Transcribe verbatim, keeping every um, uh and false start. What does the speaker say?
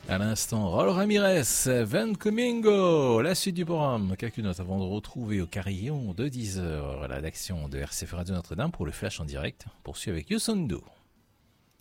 À l'instant, Raul Ramirez, Van Comingo, la suite du programme. Quelques notes avant de retrouver au carillon de dix heures la rédaction de R C F Radio Notre-Dame pour le flash en direct. Poursuit avec Youssondo.